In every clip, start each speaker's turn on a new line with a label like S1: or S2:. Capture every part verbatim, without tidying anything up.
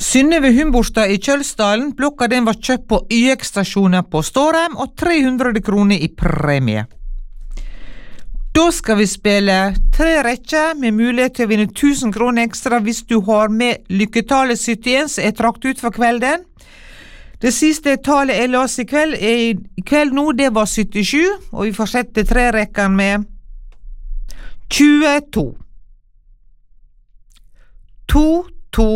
S1: Synnøve Humborstad i Kjølsdalen, blokka den var kjøpt på Y-X-stasjonen på Stårheim og tre hundre kroner i premie. Da skal vi spille tre rekker med mulighet til å vinne tusen kroner ekstra hvis du har med lykketallet syttien som er trakt ut for kvelden. Det siste tallet jeg las i kveld, er, i kveld nå, det var syttisju, og vi fortsetter tre rekkene med tjueto. To, to.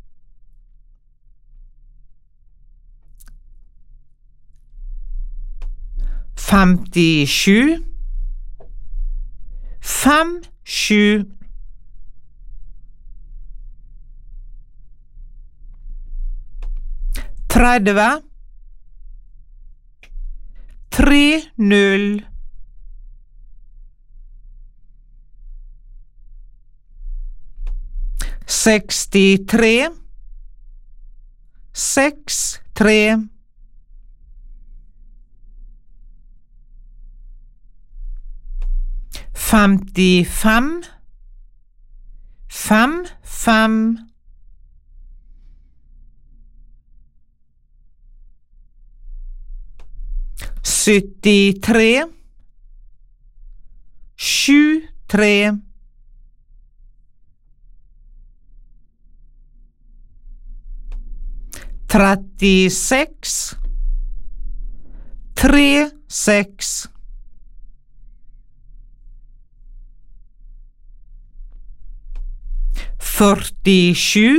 S1: Femtisju. Fem, sju. Tredve. Tre, null. Sekstitre. Seks, tre. Femtifem. Fem, fem. Syttitre. Sju, tre. Trettiseks. Tre, seks. Førtisju.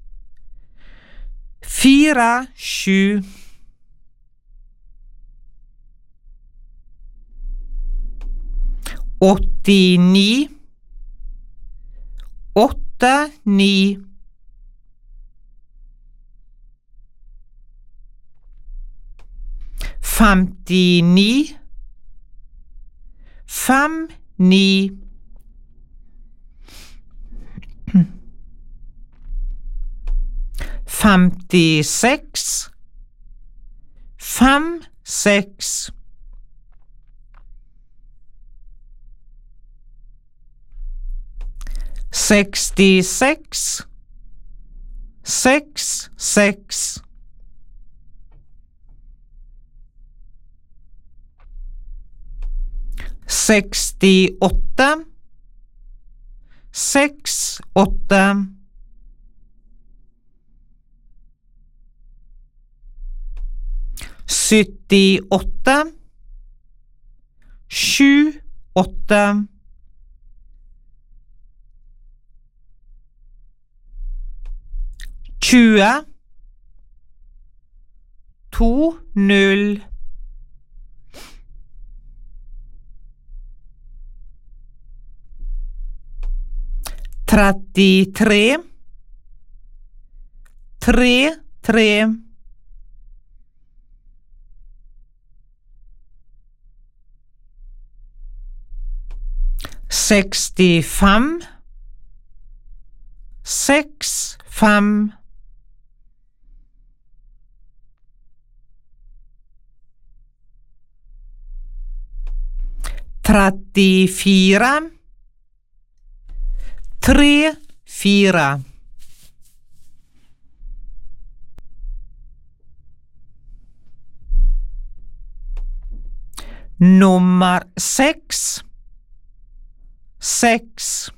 S1: Fire, sju. Åttini. Åtte, ni. Femtini. Fem, ni. Femtiseks. Fem, seks. Sekstiseks. Seks, seks. Sekstiåtte. Seks, åtte. Syttiåtte. Sju, åtte. Tjue. To, null. Trettitre. Tre, tre. Sekstifem. Seks, fem. Trettifire. Tre, fire. Nummer seks. Seks.